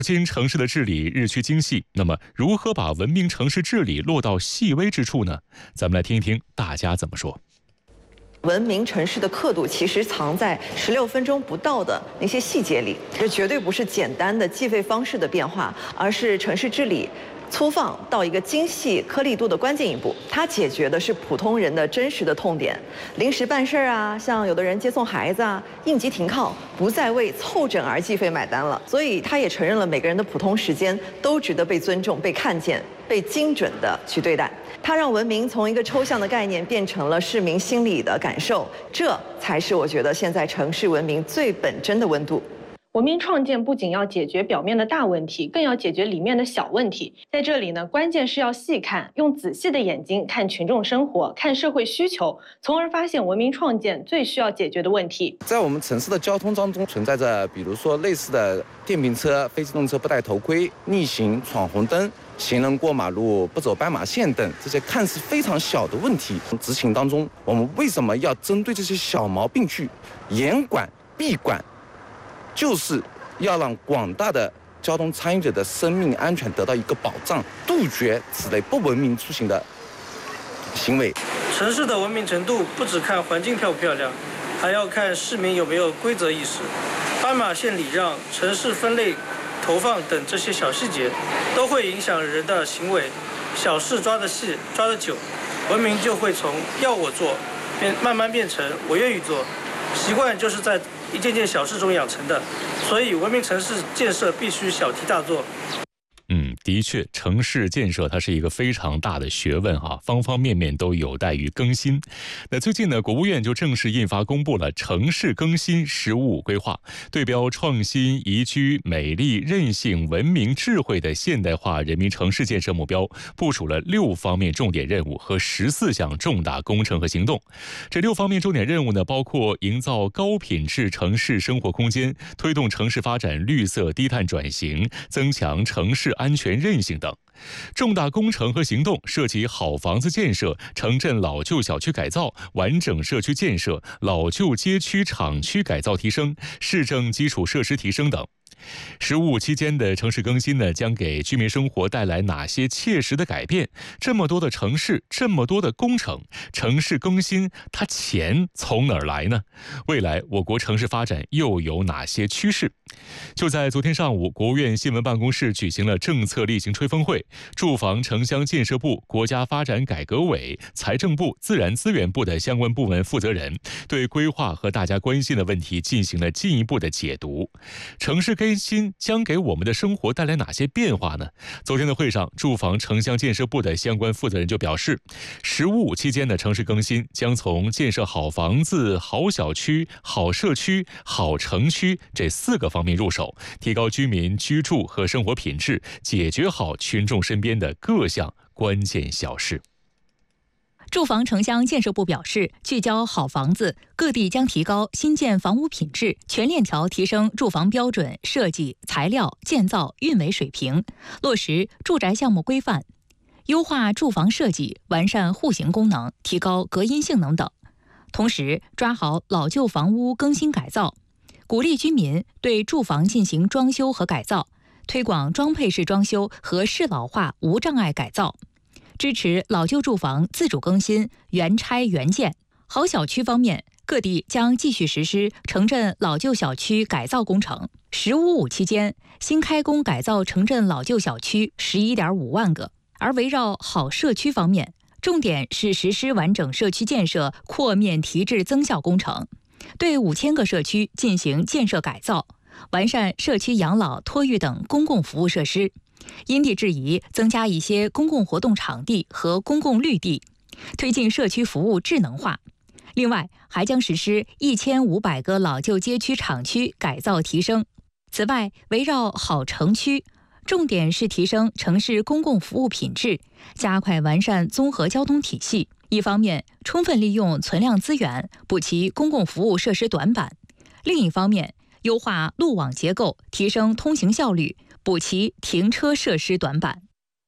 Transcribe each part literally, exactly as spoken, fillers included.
今城市的治理日趋精细，那么如何把文明城市治理落到细微之处呢？咱们来听一听大家怎么说。 文明城市的刻度其实藏在十六分钟不到的那些细节里，这绝对不是简单的计费方式的变化，而是城市治理粗放到一个精细颗粒度的关键一步。它解决的是普通人的真实的痛点，临时办事儿啊，像有的人接送孩子啊，应急停靠，不再为凑诊而计费买单了。所以他也承认了每个人的普通时间都值得被尊重、被看见、被精准的去对待。它让文明从一个抽象的概念变成了市民心里的感受，这才是我觉得现在城市文明最本真的温度。 文明创建不仅要解决表面的大问题，更要解决里面的小问题。在这里呢，关键是要细看，用仔细的眼睛看群众生活，看社会需求，从而发现文明创建最需要解决的问题。 在我们城市的交通当中，存在着比如说类似的电瓶车、非机动车不戴头盔、逆行、闯红灯、行人过马路不走斑马线等这些看似非常小的问题。执行当中，我们为什么要针对这些小毛病去严管闭管？就是要让广大的交通参与者的生命安全得到一个保障，杜绝此类不文明出行的行为。 城市的文明程度不只看环境漂不漂亮，还要看市民有没有规则意识。斑马线礼让、城市分类投放等这些小细节，都会影响人的行为。小事抓得细、抓得久，文明就会从要我做，变慢慢变成我愿意做。习惯就是在一件件小事中养成的，所以文明城市建设必须小题大做。 嗯，的确，城市建设它是一个非常大的学问哈，方方面面都有待于更新。那最近呢，国务院就正式印发公布了《城市更新“十五五”规划》，对标创新、宜居、美丽、韧性、文明、智慧的现代化人民城市建设目标，部署了六方面重点任务和十四项重大工程和行动。这六方面重点任务呢，包括营造高品质城市生活空间，推动城市发展绿色低碳转型，增强城市安全韧性等。重大工程和行动涉及好房子建设、城镇老旧小区改造、完整社区建设、老旧街区厂区改造提升、市政基础设施提升等。十五五期间的城市更新呢，将给居民生活带来哪些切实的改变？这么多的城市，这么多的工程，城市更新它钱从哪儿来呢？未来我国城市发展又有哪些趋势？就在昨天上午，国务院新闻办公室举行了政策例行吹风会，住房城乡建设部、国家发展改革委、财政部、自然资源部的相关部门负责人对规划和大家关心的问题进行了进一步的解读。城市更新将给我们的生活带来哪些变化呢？昨天的会上，住房城乡建设部的相关负责人就表示，十五五期间的城市更新将从建设好房子、好小区、好社区、好城区这四个方面入手，提高居民居住和生活品质，解决好群众身边的各项关键小事。 住房城乡建设部表示，聚焦好房子，各地将提高新建房屋品质，全链条提升住房标准、设计、材料、建造、运维水平，落实住宅项目规范，优化住房设计，完善户型功能，提高隔音性能等。同时，抓好老旧房屋更新改造，鼓励居民对住房进行装修和改造，推广装配式装修和适老化无障碍改造。支持老旧住房自主更新、原拆原建。好小区方面，各地将继续实施城镇老旧小区改造工程。十五五期间，新开工改造城镇老旧小区十一点五万个。而围绕好社区方面，重点是实施完整社区建设扩面提质增效工程，对五千个社区进行建设改造，完善社区养老、托育等公共服务设施。因地制宜增加一些公共活动场地和公共绿地，推进社区服务智能化。另外，还将实施一千五百个老旧街区厂区改造提升。此外，围绕好城区，重点是提升城市公共服务品质，加快完善综合交通体系。一方面，充分利用存量资源，补齐公共服务设施短板；另一方面，优化路网结构，提升通行效率，补齐停车设施短板。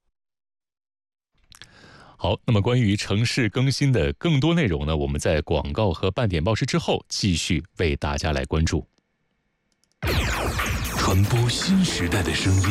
好，那么关于城市更新的更多内容呢，我们在广告和半点报时之后继续为大家来关注。 传播新时代的声音，